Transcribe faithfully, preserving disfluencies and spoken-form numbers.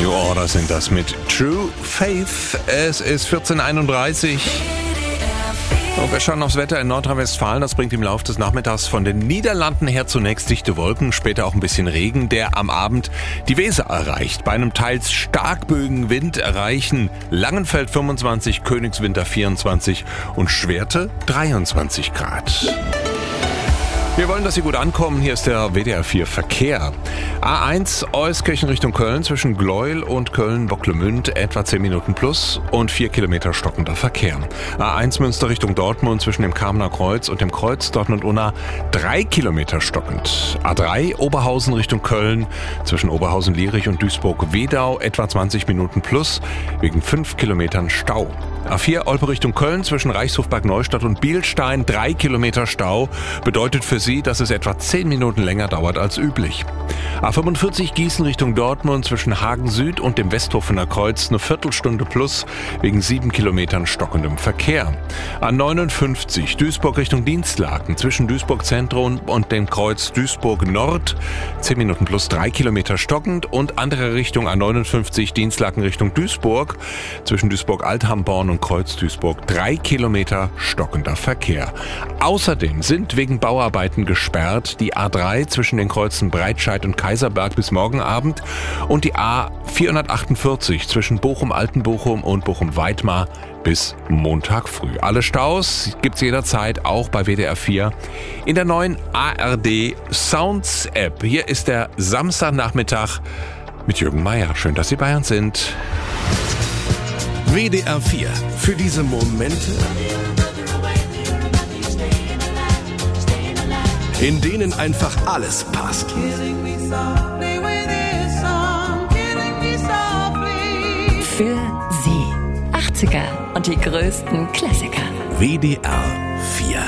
New Order sind das mit True Faith. Es ist vierzehn Uhr einunddreißig. Und wir schauen aufs Wetter in Nordrhein-Westfalen. Das bringt im Laufe des Nachmittags von den Niederlanden her zunächst dichte Wolken, später auch ein bisschen Regen, der am Abend die Weser erreicht. Bei einem teils starkböigen Wind erreichen Langenfeld fünfundzwanzig, Königswinter vierundzwanzig und Schwerte dreiundzwanzig Grad. Wir wollen, dass Sie gut ankommen. Hier ist der W D R vier Verkehr. A eins Euskirchen Richtung Köln zwischen Gleuel und Köln-Bocklemünd etwa zehn Minuten plus und vier Kilometer stockender Verkehr. A eins Münster Richtung Dortmund zwischen dem Kamener Kreuz und dem Kreuz Dortmund-Unna drei Kilometer stockend. A drei Oberhausen Richtung Köln zwischen Oberhausen-Lierich und Duisburg-Wedau etwa zwanzig Minuten plus wegen fünf Kilometern Stau. A vier Olpe Richtung Köln zwischen Reichshofberg-Neustadt und Bielstein drei Kilometer Stau bedeutet für Sie, dass es etwa zehn Minuten länger dauert als üblich. A fünfundvierzig Gießen Richtung Dortmund zwischen Hagen Süd und dem Westhofener Kreuz eine Viertelstunde plus wegen sieben Kilometern stockendem Verkehr. A neunundfünfzig Duisburg Richtung Dienstlaken zwischen Duisburg Zentrum und dem Kreuz Duisburg Nord zehn Minuten plus drei Kilometer stockend und andere Richtung A neunundfünfzig Dienstlaken Richtung Duisburg zwischen Duisburg Althamborn und Kreuz Duisburg drei Kilometer stockender Verkehr. Außerdem sind wegen Bauarbeiten gesperrt die A drei zwischen den Kreuzen Breitscheid und Kaiserberg bis morgen Abend und die A vierhundertachtundvierzig zwischen Bochum-Altenbochum und Bochum-Weidmar bis Montag früh. Alle Staus gibt's jederzeit auch bei W D R vier in der neuen A R D Sounds App. Hier ist der Samstagnachmittag mit Jürgen Meier. Schön, dass Sie bei uns sind. W D R vier. Für diese Momente, in denen einfach alles passt. Für Sie. achtziger und die größten Klassiker. W D R vier.